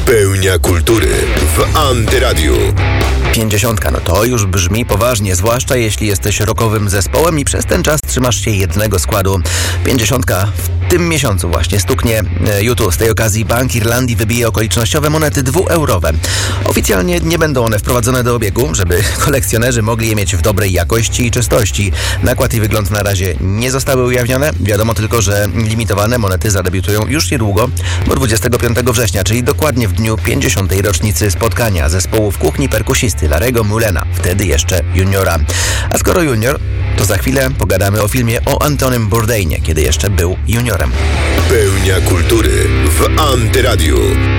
Pełnia kultury w Antyradiu. 50, no to już brzmi poważnie, zwłaszcza jeśli jesteś rockowym zespołem i przez ten czas trzymasz się jednego składu. 50 w tym miesiącu właśnie stuknie U2. Z tej okazji Bank Irlandii wybije okolicznościowe monety 2-eurowe. Oficjalnie nie będą one wprowadzone do obiegu, żeby kolekcjonerzy mogli je mieć w dobrej jakości i czystości. Nakład i wygląd na razie nie zostały ujawnione. Wiadomo tylko, że limitowane monety zadebiutują już niedługo, bo 25 września, czyli dokładnie w dniu 50. rocznicy spotkania zespołów kuchni perkusisty Larego Mulena, wtedy jeszcze juniora. A skoro junior, to za chwilę pogadamy o filmie o Antonym Bourdainie, kiedy jeszcze był juniorem. Pełnia kultury w Antyradiu.